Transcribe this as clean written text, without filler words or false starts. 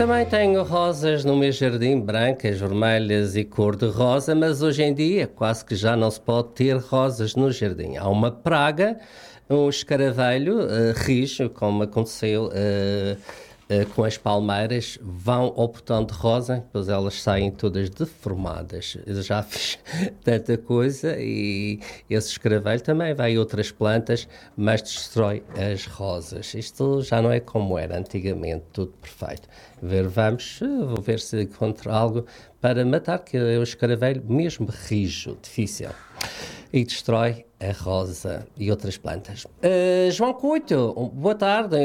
Também tenho rosas no meu jardim, brancas, vermelhas e cor-de-rosa, mas hoje em dia quase que já não se pode ter rosas no jardim. Há uma praga, um escaravelho rijo, como aconteceu com as palmeiras, vão ao botão de rosa, depois elas saem todas deformadas. Eu já fiz tanta coisa e esse escaravelho também vai a outras plantas, mas destrói as rosas. Isto já não é como era antigamente, tudo perfeito. Vou ver se encontro algo para matar, que é o escaravelho mesmo rijo, difícil. E destrói a rosa e outras plantas. João Couto, boa tarde.